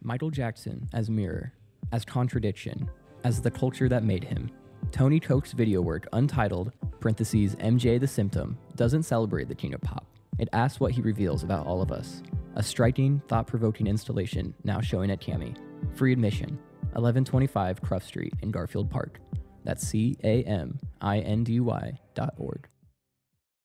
Michael Jackson as mirror, as contradiction, as the culture that made him. Tony Koch's video work, untitled, (MJ the Symptom), doesn't celebrate the king of pop. It asks what he reveals about all of us. A striking, thought-provoking installation now showing at CAMI. Free admission, 1125 Cruft Street in Garfield Park. That's CAMINDY.org.